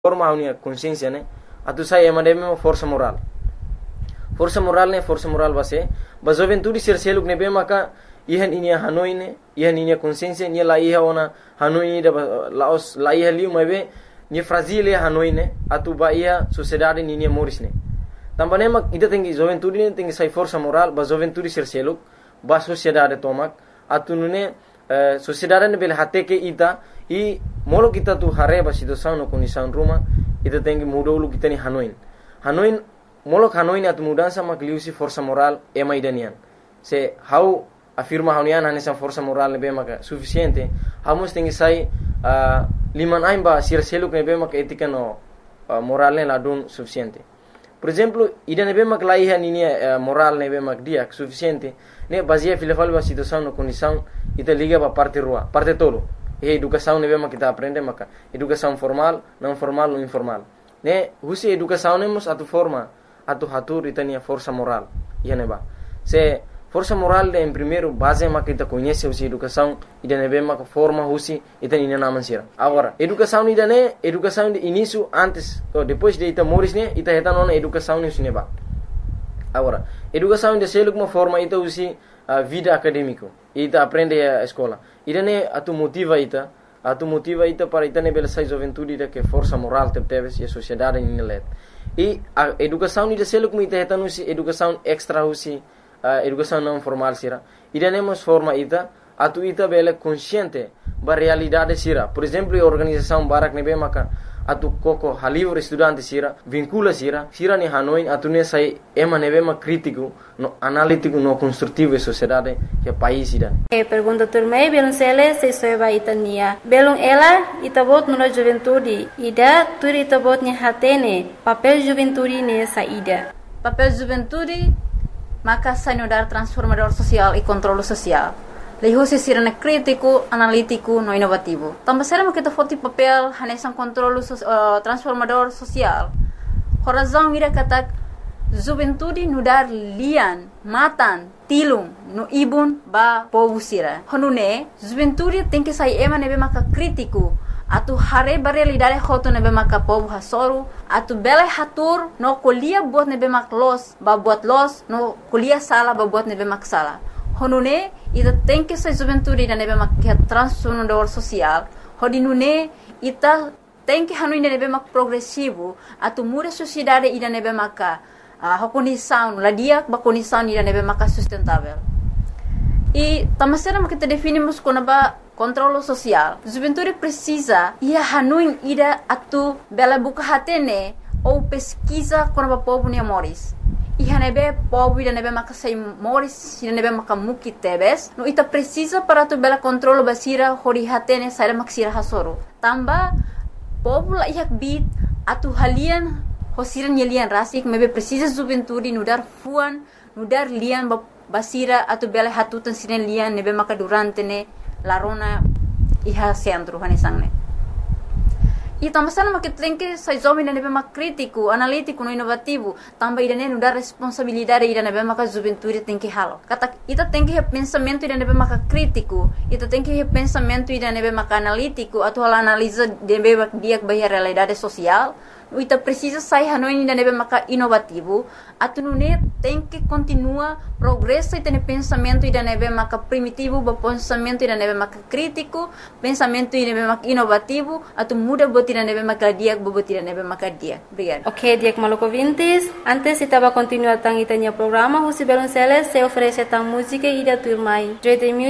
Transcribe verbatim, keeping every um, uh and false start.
forma a minha consciência, né? Atu sai é uma força moral. Força moral né, força moral você. Ba juventude ser seluk ne be maka ihan inia Hanoi ne, ihan inia consciência ne la iha ona Hanoi da laos la iha liu mabe ne fragile Hanoi ne, atu ba iha sociedade ne moris ne. Também mak ida tengi juventude ne tengi sai força moral, ba juventude ser seluk, ba sociedade tomak, atu ne sociedade ne bel hate ke ita i molo kita tu hareba situação no condição ruma ita tengi mudou kita ni Hanoi. Hanoi molo Hanoi ni atu mudança mak liusi força moral e maidanian. Se how afirma Hanoi nessa força moral ne be mak suficiente, hamos tengi sai uh, liman aimba sir seluk ne be mak etika no uh, moral ne ladun suficiente. Por exemplo, ida ne be mak laiha ni uh, moral ne be mak dia suficiente, ne basia filafal ba situação no condição ita liga ba parte rua, parte tolo. E educação ne be mak kita aprende maka educação formal, não formal ou informal. Ne husi educação nemos atu forma atu hatur itania força moral. Ia ne ba. Se força moral de em primeiro base mak kita conhece husi educação ida ne be mak forma husi itania naman sira. Agora, educação ida ne educação de início antes ou depois de ita moris ne ita heta nona educação ne husi ne ba. Agora, educação de seluk uma forma ita husi a vida acadêmico. Ita aprende a escola. Ida ne atu motiva ita, atu motiva ita para ita ne bela sai juventude ita que força moral te teves e a sociedade ni let. E a educação ida seluk ita heta nusi educação extra husi uh, educação não formal sira. Ida ne mos forma ita atu ita bela consciente ba realidade sira. Por exemplo, a organização barak ne be maka atu koko halivre estudante sira vincula sira sira ni Hanoi atu ne sai ema ne be ma crítico no analítico no construtivo e sociedade que país sira. E pergunta turmei belum sele se soeba itania belum ela itabot no juventude ida turi itabot ni hatene papel juventude ne saída papel juventude maka sanudar transformador social e controle social. Lehusi sirana crítico, analítico, no inovativo. Também será que kita papel hanesan controle uh, transformador social. Horazão ira kata juventude nudar lian, matan, tilung, no ibun ba povo sira. Honune juventude tem que sair ema nebe maka crítico. Atu hare barelidade hoto nebe maka povo hasoru. Atu bele hatur no kuliah buat nebe mak los, ba buat los, no kuliah sala ba buat nebe mak sala. Honune ita tem que ser juventude da nebe mak transformador social. Hodinune ita tem que hanu nebe mak progressivo. Atu muda sociedade ida nebe maka uh, condição, la dia ba condição ida nebe maka sustentável. E tamasera mak kita definimos como ba controle social. Juventude precisa ia hanu ida atu bela buka hatene ou pesquisa como ba povo ne moris. Iha nebe povo ida nebe maka sai moris ida nebe maka muki tebes no ita precisa para tu bela controlo basira hori hatene sai maksira hasoro tamba povo la ihak bit atu halian hosiran yelian rasik mebe precisa juventude nudar fuan nudar lian basira atu bela hatutan siren lian nebe maka durante ne larona iha centro hanesangne. E também sana que tem que sai jovem na nebe mak crítico, analítico, no inovativo, também ida ne dar responsabilidade ida nebe mak juventude tem que halo. Kata ita tem que pensamento ida nebe mak crítico, ita tem que pensamento ida nebe mak analítico, atau analisa nebe mak dia bahia realidade social. Ita precisa sair hanoi ida nebe mak inovativo, atu ne tem que continua progresso ita ne pensamento ida nebe mak primitivo, ba pensamento ida nebe mak crítico, pensamento ida nebe mak inovativo, atu muda bot ida nebe mak dia, bot ida nebe mak dia. Obrigada. Ok, Diak Maluco Vintes. Antes estava continuando tang itanya programa, José Belonceles se oferece tang música ida turmai.